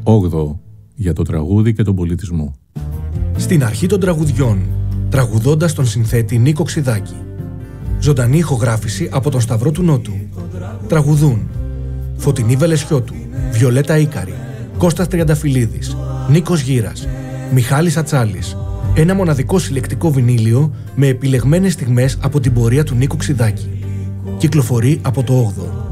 8ο για το τραγούδι και τον πολιτισμό. Στην αρχή των τραγουδιών, τραγουδώντας τον συνθέτη Νίκο Ξιδάκη. Ζωντανή ηχογράφηση από τον Σταυρό του Νότου. Τραγουδούν Φωτεινή Βελεσιώτου, Βιολέτα Ίκαρη, Κώστας Τριανταφυλλίδης, Νίκος Γύρας, Μιχάλης Ατσάλης. Ένα μοναδικό συλλεκτικό βινίλιο με επιλεγμένες στιγμές από την πορεία του Νίκου Ξιδάκη. Κυκλοφορεί από το 8ο.